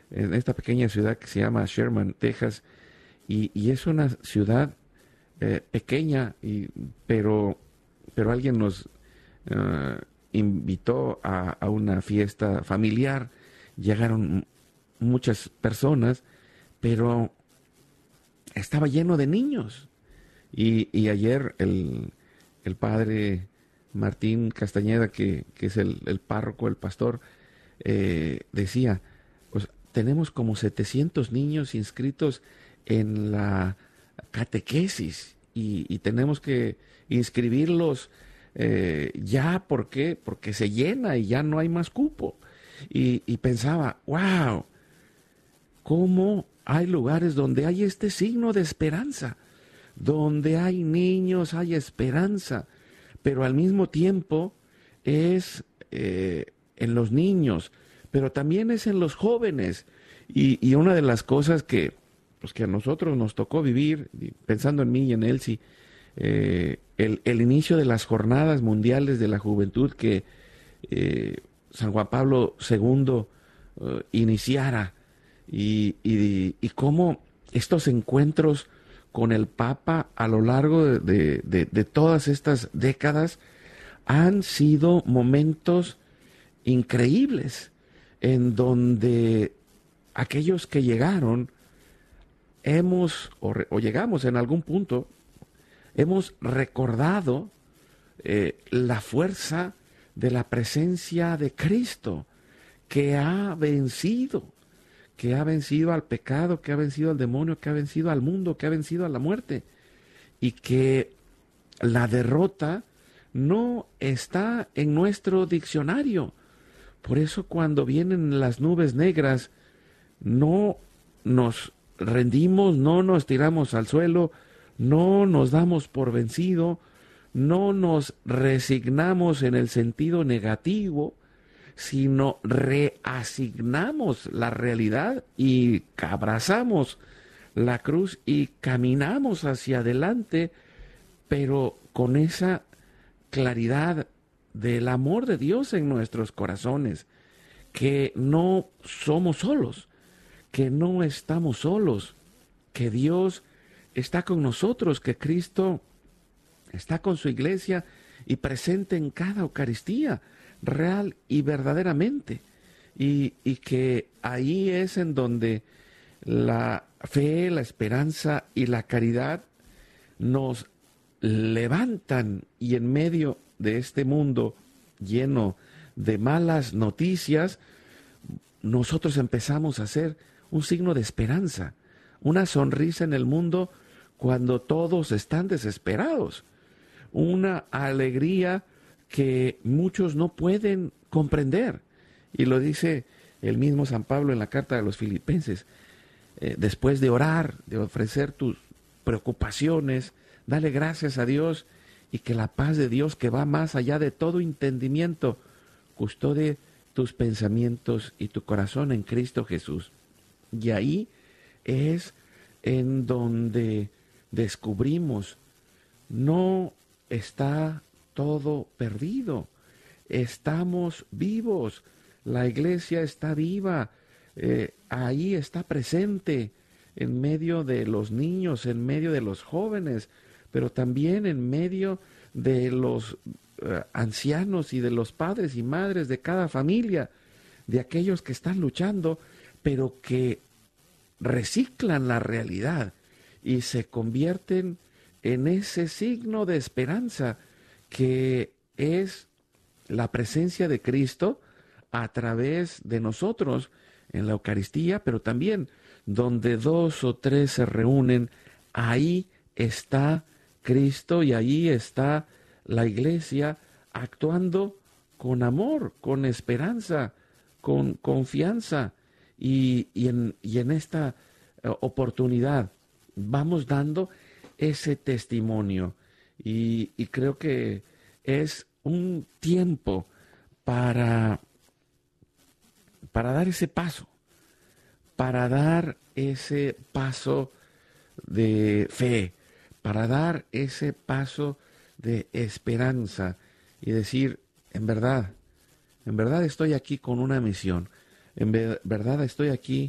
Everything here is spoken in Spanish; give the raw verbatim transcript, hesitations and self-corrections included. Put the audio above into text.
en esta pequeña ciudad que se llama Sherman, Texas, y, y es una ciudad eh, pequeña, y, pero, pero alguien nos eh, invitó a, a una fiesta familiar, llegaron muchas personas, pero estaba lleno de niños. Y, y ayer el, el padre Martín Castañeda, que, que es el, el párroco, el pastor, eh, decía, pues tenemos como setecientos niños inscritos en la catequesis y, y tenemos que inscribirlos eh, ya, ¿por qué? Porque se llena y ya no hay más cupo. Y, y pensaba, wow, cómo hay lugares donde hay este signo de esperanza, donde hay niños, hay esperanza, pero al mismo tiempo es eh, en los niños, pero también es en los jóvenes. Y, y una de las cosas que, pues que a nosotros nos tocó vivir, pensando en mí y en Elsie, eh, el, el inicio de las jornadas mundiales de la juventud que eh, San Juan Pablo segundo eh, iniciara, y, y, y cómo estos encuentros con el Papa a lo largo de, de, de, de todas estas décadas han sido momentos increíbles en donde aquellos que llegaron hemos o, re, o llegamos en algún punto hemos recordado eh, la fuerza de la presencia de Cristo que ha vencido que ha vencido al pecado, que ha vencido al demonio, que ha vencido al mundo, que ha vencido a la muerte, y que la derrota no está en nuestro diccionario. Por eso cuando vienen las nubes negras, no nos rendimos, no nos tiramos al suelo, no nos damos por vencido, no nos resignamos en el sentido negativo, sino reasignamos la realidad y abrazamos la cruz y caminamos hacia adelante, pero con esa claridad del amor de Dios en nuestros corazones, que no somos solos, que no estamos solos, que Dios está con nosotros, que Cristo está con su iglesia y presente en cada Eucaristía, real y verdaderamente, y, y que ahí es en donde la fe, la esperanza y la caridad nos levantan, y en medio de este mundo lleno de malas noticias, nosotros empezamos a ser un signo de esperanza, una sonrisa en el mundo cuando todos están desesperados, una alegría que muchos no pueden comprender. Y lo dice el mismo San Pablo en la carta de los Filipenses. Eh, después de orar, de ofrecer tus preocupaciones, dale gracias a Dios, y que la paz de Dios, que va más allá de todo entendimiento, custodie tus pensamientos y tu corazón en Cristo Jesús. Y ahí es en donde descubrimos, no está todo perdido, estamos vivos, la iglesia está viva, eh, ahí está presente, en medio de los niños, en medio de los jóvenes, pero también en medio de los uh, ancianos y de los padres y madres de cada familia, de aquellos que están luchando, pero que reciclan la realidad y se convierten en ese signo de esperanza que es la presencia de Cristo a través de nosotros en la Eucaristía, pero también donde dos o tres se reúnen, ahí está Cristo y ahí está la iglesia actuando con amor, con esperanza, con confianza, y, y, en, y en esta uh, oportunidad vamos dando ese testimonio, y, y creo que es un tiempo para, para dar ese paso, para dar ese paso de fe, para dar ese paso de esperanza y decir, en verdad, en verdad estoy aquí con una misión, en verdad estoy aquí